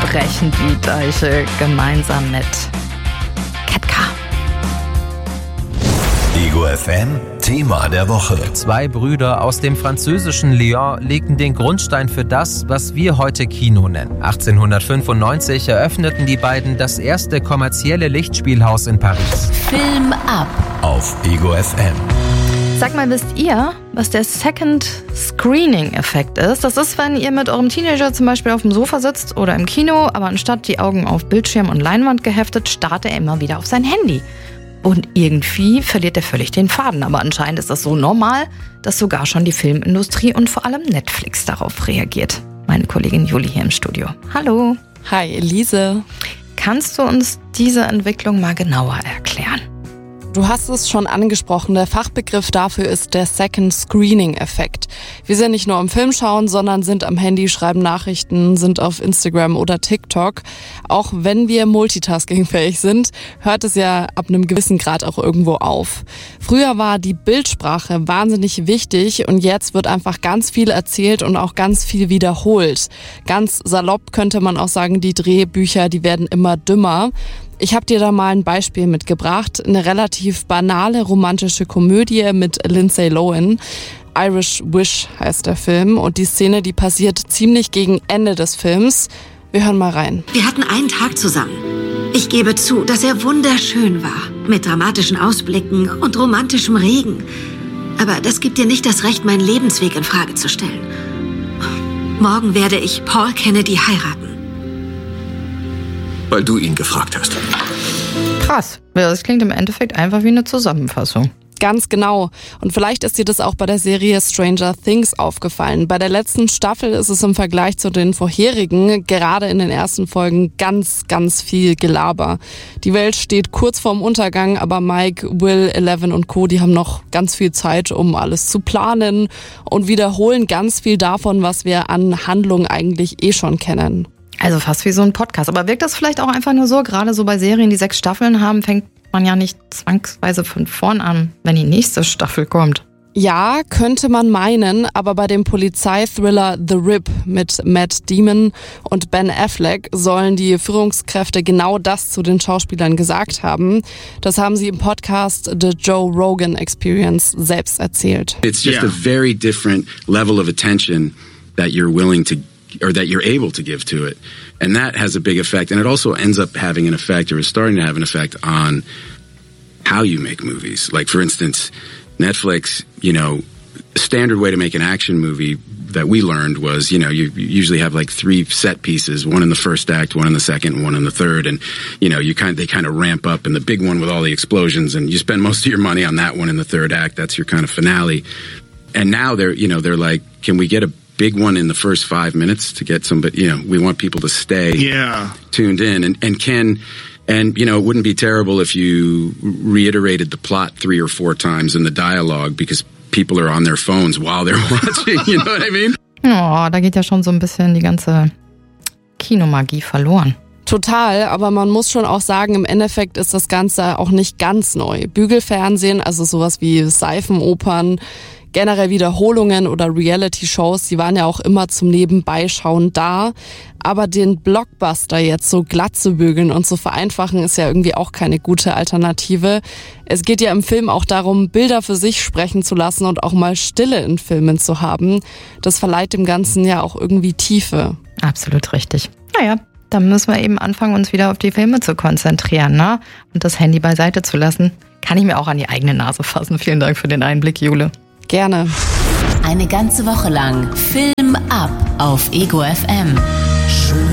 brechen die Deiche gemeinsam mit Ketka. Ego FM, Thema der Woche. 2 Brüder aus dem französischen Lyon legten den Grundstein für das, was wir heute Kino nennen. 1895 eröffneten die beiden das erste kommerzielle Lichtspielhaus in Paris. Film ab Auf Ego FM. Sag mal, wisst ihr, was der Second Screening-Effekt ist? Das ist, wenn ihr mit eurem Teenager zum Beispiel auf dem Sofa sitzt oder im Kino, aber anstatt die Augen auf Bildschirm und Leinwand geheftet, starrt er immer wieder auf sein Handy. Und irgendwie verliert er völlig den Faden. Aber anscheinend ist das so normal, dass sogar schon die Filmindustrie und vor allem Netflix darauf reagiert. Meine Kollegin Juli hier im Studio. Hallo. Hi, Elise. Kannst du uns diese Entwicklung mal genauer erklären? Du hast es schon angesprochen, der Fachbegriff dafür ist der Second Screening-Effekt. Wir sind nicht nur am Film schauen, sondern sind am Handy, schreiben Nachrichten, sind auf Instagram oder TikTok. Auch wenn wir multitaskingfähig sind, hört es ja ab einem gewissen Grad auch irgendwo auf. Früher war die Bildsprache wahnsinnig wichtig und jetzt wird einfach ganz viel erzählt und auch ganz viel wiederholt. Ganz salopp könnte man auch sagen, die Drehbücher, die werden immer dümmer. Ich habe dir da mal ein Beispiel mitgebracht. Eine relativ banale romantische Komödie mit Lindsay Lohan. Irish Wish heißt der Film. Und die Szene, die passiert ziemlich gegen Ende des Films. Wir hören mal rein. Wir hatten einen Tag zusammen. Ich gebe zu, dass er wunderschön war. Mit dramatischen Ausblicken und romantischem Regen. Aber das gibt dir nicht das Recht, meinen Lebensweg in Frage zu stellen. Morgen werde ich Paul Kennedy heiraten. Weil du ihn gefragt hast. Krass. Ja, das klingt im Endeffekt einfach wie eine Zusammenfassung. Ganz genau. Und vielleicht ist dir das auch bei der Serie Stranger Things aufgefallen. Bei der letzten Staffel ist es im Vergleich zu den vorherigen, gerade in den ersten Folgen, ganz, ganz viel Gelaber. Die Welt steht kurz vorm Untergang, aber Mike, Will, Eleven und Co., die haben noch ganz viel Zeit, um alles zu planen und wiederholen ganz viel davon, was wir an Handlung eigentlich schon kennen. Also fast wie so ein Podcast. Aber wirkt das vielleicht auch einfach nur so? Gerade so bei Serien, die 6 Staffeln haben, fängt man ja nicht zwangsweise von vorn an, wenn die nächste Staffel kommt. Ja, könnte man meinen, aber bei dem Polizeithriller The Rip mit Matt Damon und Ben Affleck sollen die Führungskräfte genau das zu den Schauspielern gesagt haben. Das haben sie im Podcast The Joe Rogan Experience selbst erzählt. It's just a very different level of attention that you're willing to or that you're able to give to it. And that has a big effect. And it also ends up having an effect, or is starting to have an effect on how you make movies. Like, for instance, Netflix, standard way to make an action movie that we learned was, you usually have like 3 set pieces, one in the first act, one in the second, and one in the third. And, they kind of ramp up, and the big one with all the explosions, and you spend most of your money on that one in the third act. That's your kind of finale. And now they're like, can we get a big one in the first 5 minutes to get somebody, we want people to stay tuned in and it wouldn't be terrible if you reiterated the plot 3 or 4 times in the dialogue because people are on their phones while they're watching, you know what I mean? Oh, da geht ja schon so ein bisschen die ganze Kinomagie verloren. Total, aber man muss schon auch sagen, im Endeffekt ist das Ganze auch nicht ganz neu. Bügelfernsehen, also sowas wie Seifenopern, generell Wiederholungen oder Reality-Shows, die waren ja auch immer zum Nebenbeischauen da. Aber den Blockbuster jetzt so glatt zu bügeln und zu vereinfachen, ist ja irgendwie auch keine gute Alternative. Es geht ja im Film auch darum, Bilder für sich sprechen zu lassen und auch mal Stille in Filmen zu haben. Das verleiht dem Ganzen ja auch irgendwie Tiefe. Absolut richtig. Naja, dann müssen wir eben anfangen, uns wieder auf die Filme zu konzentrieren, ne? Und das Handy beiseite zu lassen. Kann ich mir auch an die eigene Nase fassen. Vielen Dank für den Einblick, Jule. Gerne. Eine ganze Woche lang Film ab auf Ego FM.